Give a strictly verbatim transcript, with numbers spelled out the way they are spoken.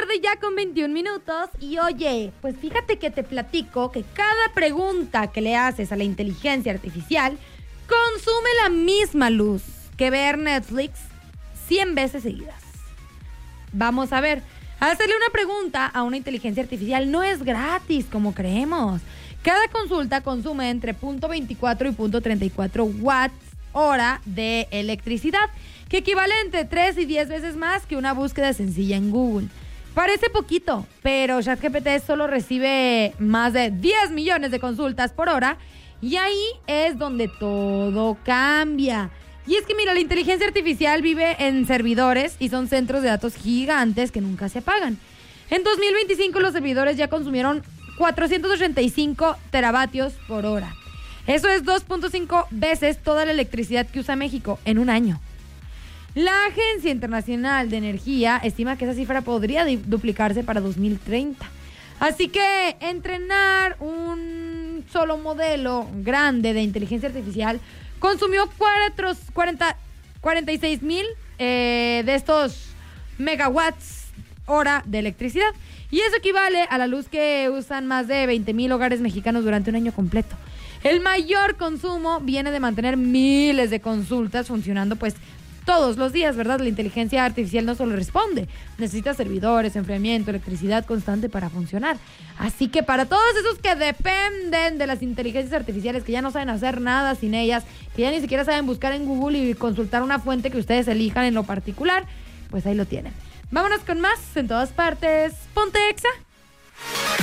tarde ya con veintiún minutos y oye, pues fíjate que te platico que cada pregunta que le haces a la inteligencia artificial consume la misma luz que ver Netflix cien veces seguidas. Vamos a ver, hacerle una pregunta a una inteligencia artificial no es gratis como creemos. Cada consulta consume entre punto veinticuatro y punto treinta y cuatro watts hora de electricidad, que equivale entre tres y diez veces más que una búsqueda sencilla en Google. Parece poquito, pero ChatGPT solo recibe más de diez millones de consultas por hora y ahí es donde todo cambia. Y es que mira, la inteligencia artificial vive en servidores y son centros de datos gigantes que nunca se apagan. En dos mil veinticinco los servidores ya consumieron cuatrocientos ochenta y cinco teravatios por hora. Eso es dos punto cinco veces toda la electricidad que usa México en un año. La Agencia Internacional de Energía estima que esa cifra podría duplicarse para dos mil treinta. Así que entrenar un solo modelo grande de inteligencia artificial consumió cuarenta, cuarenta y seis mil eh, de estos megawatts hora de electricidad. Y eso equivale a la luz que usan más de veinte mil hogares mexicanos durante un año completo. El mayor consumo viene de mantener miles de consultas funcionando pues todos los días, ¿verdad? La inteligencia artificial no solo responde, necesita servidores, enfriamiento, electricidad constante para funcionar. Así que para todos esos que dependen de las inteligencias artificiales, que ya no saben hacer nada sin ellas, que ya ni siquiera saben buscar en Google y consultar una fuente que ustedes elijan en lo particular, pues ahí lo tienen. Vámonos con más en todas partes. Ponte Exa.